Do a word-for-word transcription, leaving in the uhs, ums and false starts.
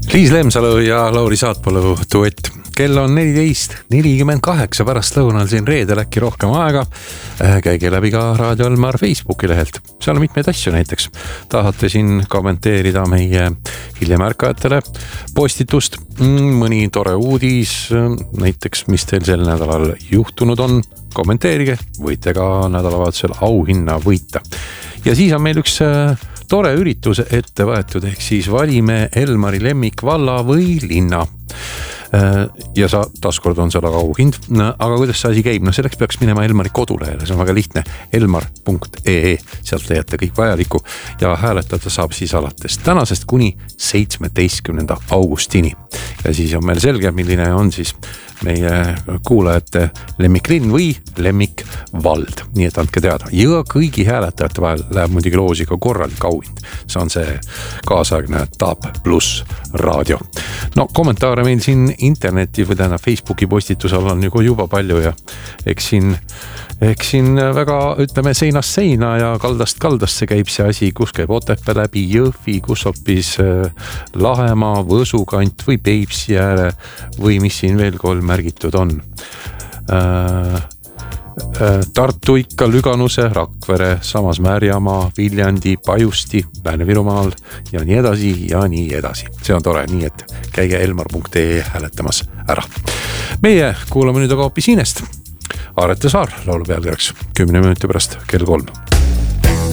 Liis Lemsalu ja Lauri Saatpalu duett. Kell on neliteist nelikümmend kaheksa pärast lõunal siin reedel äkki rohkem aega. Käige läbi ka Raadio Elmar Facebooki lehelt. Seal on mitmeid asju näiteks. Tahate siin kommenteerida meie hiljem ärkajatele postitust. Mõni tore uudis, näiteks mis teil sel nädalal juhtunud on. Kommenteerige, võite ka nädalavahetusel auhinna võita. Ja siis on meil üks tore üritus ette võetud, ehk siis valime Elmari lemmikvalla või linna. Ja sa taaskord on seal auhind, aga kuidas see asi käib? No selleks peaks minema Elmari kodulehele, see on väga lihtne, elmar punkt ee, sealt leiate kõik vajaliku ja hääletada saab siis alates tänasest kuni seitsmeteistkümnenda augustini. Ja siis on meil selge, milline on siis meie kuulajate lemmiklinn või lemmikvald. Nii et andke teada. Ja kõigi hääletajate vahel läheb muidugi loosi ka korralik auhind. See on see kaasaegne Taap pluss raadio. No kommentaare meil siin interneti või täna Facebooki postitusel on juba palju ja eks siin, eks siin väga ütleme seinast seina ja kaldast kaldasse käib see asi, kus käib Otepää läbi Jõhvi, kus hoopis Lahemaa, Võsukant või Peipsi ääre või mis siin veel kolm märgitud on. Tartu ikka, Lüganuse, Rakvere, samas Märjamaa, Viljandi, Pajusti, Lääne-Virumaal ja nii edasi ja nii edasi. See on tore, nii et käige elmar punkt ee hääletamas ära. Meie kuulame nüüd aga hoopis Inest. Aarete Saar laulu pealkirjaks kümne minuti pärast kell kolm.